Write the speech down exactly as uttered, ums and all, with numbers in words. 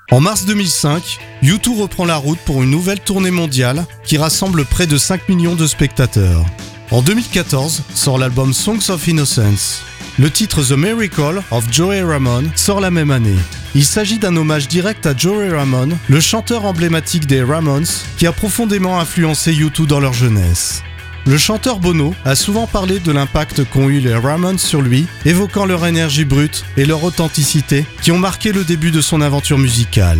En mars deux mille cinq, U deux reprend la route pour une nouvelle tournée mondiale qui rassemble près de cinq millions de spectateurs. En deux mille quatorze sort l'album Songs of Innocence. Le titre The Miracle of Joey Ramone sort la même année. Il s'agit d'un hommage direct à Joey Ramone, le chanteur emblématique des Ramones, qui a profondément influencé U deux dans leur jeunesse. Le chanteur Bono a souvent parlé de l'impact qu'ont eu les Ramones sur lui, évoquant leur énergie brute et leur authenticité qui ont marqué le début de son aventure musicale.